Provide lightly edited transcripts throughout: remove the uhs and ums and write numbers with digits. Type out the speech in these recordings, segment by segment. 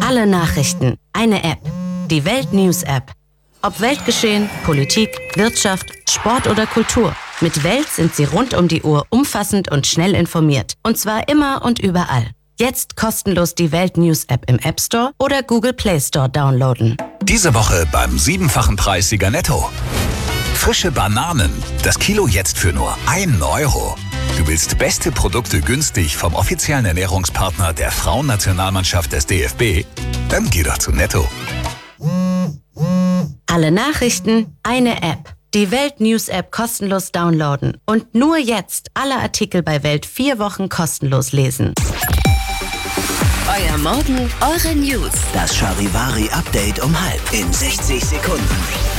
Alle Nachrichten, eine App. Die Welt News App. Ob Weltgeschehen, Politik, Wirtschaft, Sport oder Kultur. Mit Welt sind Sie rund um die Uhr umfassend und schnell informiert. Und zwar immer und überall. Jetzt kostenlos die Welt News App im App Store oder Google Play Store downloaden. Diese Woche beim 7-fachen Preissieger Netto. Frische Bananen. Das Kilo jetzt für nur 1 Euro. Du willst beste Produkte günstig vom offiziellen Ernährungspartner der Frauennationalmannschaft des DFB? Dann geh doch zu Netto. Alle Nachrichten, eine App. Die Welt News App kostenlos downloaden. Und nur jetzt alle Artikel bei Welt 4 Wochen kostenlos lesen. Euer Morgen, eure News. Das Charivari-Update um 12 in 60 Sekunden.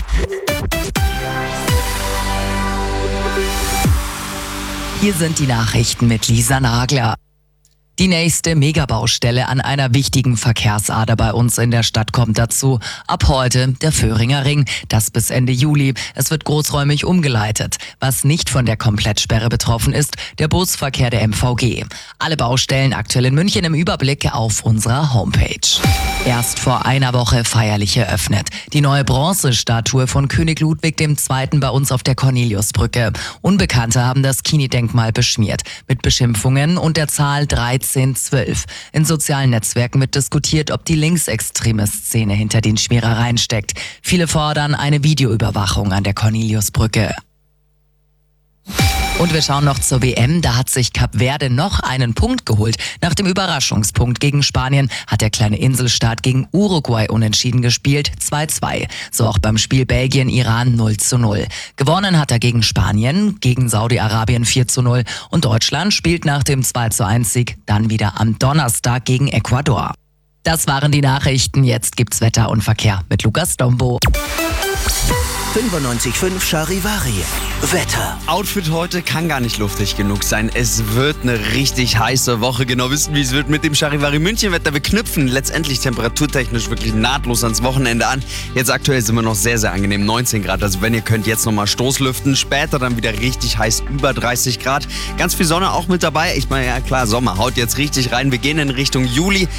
Hier sind die Nachrichten mit Lisa Nagler. Die nächste Megabaustelle an einer wichtigen Verkehrsader bei uns in der Stadt kommt dazu. Ab heute der Vöhringer Ring, das bis Ende Juli. Es wird großräumig umgeleitet. Was nicht von der Komplettsperre betroffen ist, der Busverkehr der MVG. Alle Baustellen aktuell in München im Überblick auf unserer Homepage. Erst vor einer Woche feierlich eröffnet. Die neue Bronzestatue von König Ludwig II. Bei uns auf der Corneliusbrücke. Unbekannte haben das Kini-Denkmal beschmiert. Mit Beschimpfungen und der Zahl 1312. In sozialen Netzwerken wird diskutiert, ob die linksextreme Szene hinter den Schmierereien steckt. Viele fordern eine Videoüberwachung an der Corneliusbrücke. Und wir schauen noch zur WM. Da hat sich Kap Verde noch einen Punkt geholt. Nach dem Überraschungspunkt gegen Spanien hat der kleine Inselstaat gegen Uruguay unentschieden gespielt, 2-2. So auch beim Spiel Belgien-Iran 0-0. Gewonnen hat er gegen Spanien, gegen Saudi-Arabien 4-0. Und Deutschland spielt nach dem 2-1-Sieg dann wieder am Donnerstag gegen Ecuador. Das waren die Nachrichten. Jetzt gibt's Wetter und Verkehr mit Lukas Dombo. 95.5 Charivari. Wetter. Outfit heute kann gar nicht luftig genug sein. Es wird eine richtig heiße Woche. Genau wissen, wie es wird mit dem Charivari München Wetter. Wir knüpfen letztendlich temperaturtechnisch wirklich nahtlos ans Wochenende an. Jetzt aktuell sind wir noch sehr, sehr angenehm. 19 Grad. Also wenn ihr könnt, jetzt nochmal Stoßlüften. Später dann wieder richtig heiß, über 30 Grad. Ganz viel Sonne auch mit dabei. Ich meine, ja klar, Sommer haut jetzt richtig rein. Wir gehen in Richtung Juli.